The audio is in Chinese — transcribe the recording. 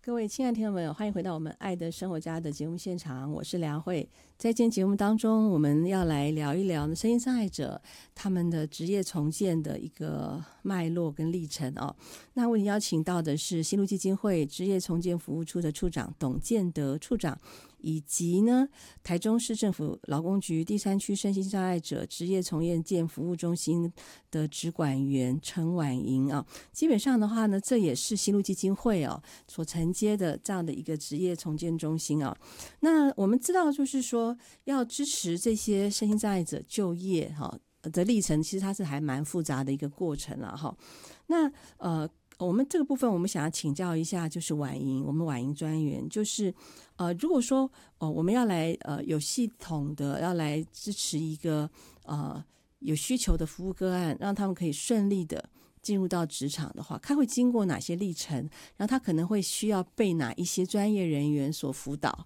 各位亲爱的听众朋友，欢迎回到我们爱的生活家的节目现场，我是梁慧。在今天节目当中，我们要来聊一聊身心障碍者他们的职业重建的一个脉络跟历程哦。那为您邀请到的是新路基金会职业重建服务处的处长董建德处长，以及呢台中市政府劳工局第3区身心障碍者职业重建服务中心的职管员陈婉莹啊。基本上的话呢，这也是新路基金会所承接的这样的一个职业重建中心啊。那我们知道就是说要支持这些身心障碍者就业的历程，其实它是还蛮复杂的一个过程了哈。那我们这个部分我们想要请教一下，就是婉莹，我们婉莹专员，就是如果说我们要来有系统的要来支持一个有需求的服务个案，让他们可以顺利的进入到职场的话，他会经过哪些历程？然后他可能会需要被哪一些专业人员所辅导？